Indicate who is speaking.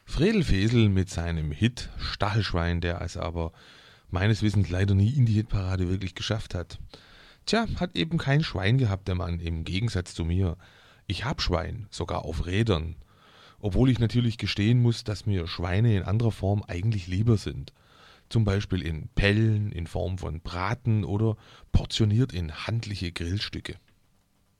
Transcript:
Speaker 1: Fredel Fesel mit seinem Hit Stachelschwein, der es aber meines Wissens leider nie in die Hitparade wirklich geschafft hat. Tja, hat eben kein Schwein gehabt, der Mann, im Gegensatz zu mir. Ich hab Schwein, sogar auf Rädern. Obwohl ich natürlich gestehen muss, dass mir Schweine in anderer Form eigentlich lieber sind. Zum Beispiel in Pellen, in Form von Braten oder portioniert in handliche Grillstücke.